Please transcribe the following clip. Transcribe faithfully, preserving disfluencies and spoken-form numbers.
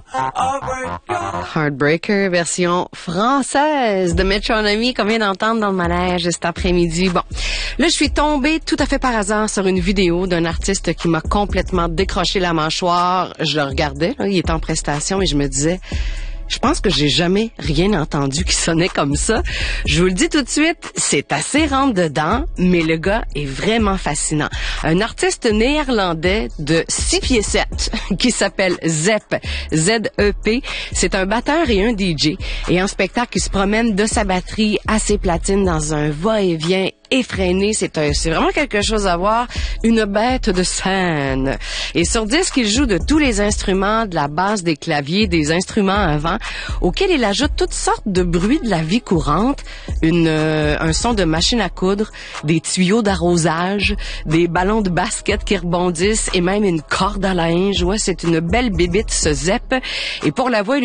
Heartbreaker, version française de Metronomy qu'on vient d'entendre dans le manège cet après-midi. Bon, là, je suis tombée tout à fait par hasard sur une vidéo d'un artiste qui m'a complètement décroché la mâchoire. Je le regardais, là, il était en prestation et je me disais... Je pense que j'ai jamais rien entendu qui sonnait comme ça. Je vous le dis tout de suite, c'est assez rentre dedans, mais le gars est vraiment fascinant. Un artiste néerlandais de six pieds sept qui s'appelle Zepp, Z E P. C'est un batteur et un D J. Et en spectacle, il se promène de sa batterie à ses platines dans un va-et-vient effréné. C'est un, c'est vraiment quelque chose à voir. Une bête de scène. Et sur disque, il joue de tous les instruments, de la basse, des claviers, des instruments à vent, auxquels il ajoute toutes sortes de bruits de la vie courante. Une, euh, un son de machine à coudre, des tuyaux d'arrosage, des ballons de basket qui rebondissent et même une corde à linge. Ouais, c'est une belle bébite, ce Zepp. Et pour la voix,